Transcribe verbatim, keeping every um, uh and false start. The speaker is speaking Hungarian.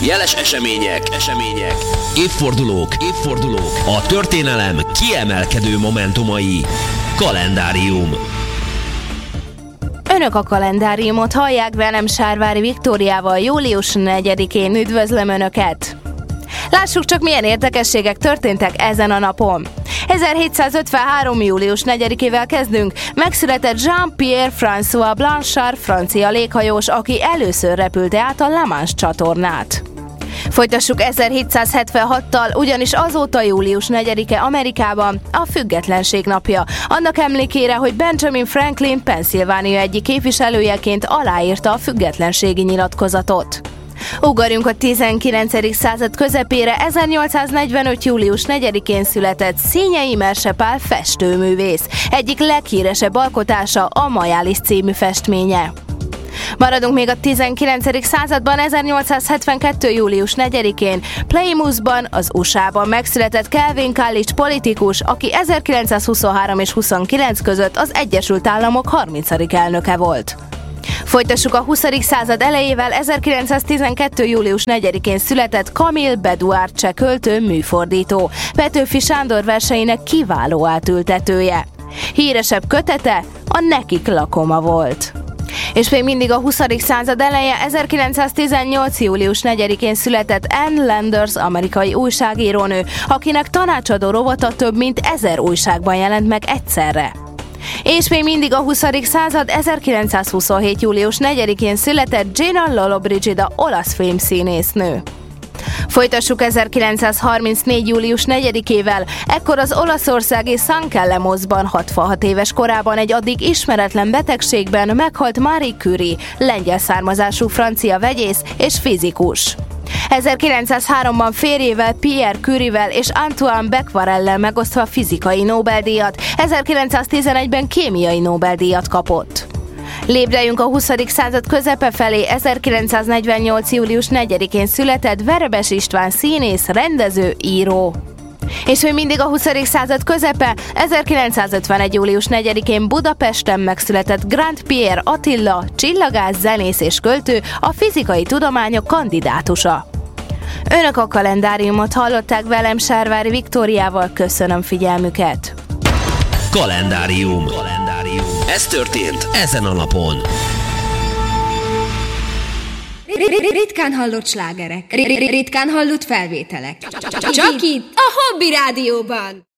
Jeles események, események, évfordulók, évfordulók, a történelem kiemelkedő momentumai. Kalendárium. Önök a kalendáriumot hallják, velem Sárvári Viktóriával július negyedikén. Üdvözlöm Önöket! Lássuk csak, milyen érdekességek történtek ezen a napon. ezerhétszázötvenhárom. július negyedikével kezdünk. Megszületett Jean-Pierre François Blanchard, francia léghajós, aki először repülte át a La Manche csatornát. Folytassuk ezerhétszázhetvenhattal, ugyanis azóta július negyedike Amerikában a Függetlenség napja. Annak emlékére, hogy Benjamin Franklin Pennsylvania egyik képviselőjeként aláírta a függetlenségi nyilatkozatot. Ugorjunk a tizenkilencedik század közepére. ezernyolcszáznegyvenöt. július negyedikén született Szényei Merse Pál festőművész. Egyik leghíresebb alkotása a Majális című festménye. Maradunk még a tizenkilencedik században. ezernyolcszázhetvenkettő. július negyedikén Plymouthban, az u es á-ban megszületett Calvin Coolidge politikus, aki ezerkilencszázhuszonhárom és huszonkilenc között az Egyesült Államok harmincadik elnöke volt. Folytassuk a huszadik század elejével. ezerkilencszáztizenkettő. július negyedikén született Camille Bedouard cseh költő, műfordító, Petőfi Sándor verseinek kiváló átültetője. Híresebb kötete a Nekik lakoma volt. És még mindig a huszadik század eleje. ezerkilencszáztizennyolc. július negyedikén született Ann Landers, amerikai újságírónő, akinek tanácsadó rovata több mint ezer újságban jelent meg egyszerre. És még mindig a huszadik század. ezerkilencszázhuszonhét. július negyedikén született Gina Lollobrigida, olasz filmszínésznő. Folytassuk ezerkilencszázharmincnégy. július negyedikével. Ekkor az olaszországi San Kellemosban hatvanhat éves korában egy addig ismeretlen betegségben meghalt Marie Curie, lengyel származású francia vegyész és fizikus. ezerkilencszázháromban férjével, Pierre Curievel és Antoine Becquerellel megosztva fizikai Nobel-díjat, ezerkilencszáztizenegyben kémiai Nobel-díjat kapott. Lépdejünk a huszadik század közepe felé. ezerkilencszáznegyvennyolc. július negyedikén született Verebes István színész, rendező, író. És még mindig a huszadik század közepe. ezerkilencszázötvenegy. július negyedikén Budapesten megszületett Grand Pierre Attila, csillagász, zenész és költő, a fizikai tudományok kandidátusa. Önök a kalendáriumot hallották, velem Sárvári Viktóriával. Köszönöm figyelmüket! Kalendárium. Kalendárium. Ez történt ezen a napon. Ritkán hallott slágerek, ritkán hallott felvételek. Csak itt, a Hobby Rádióban.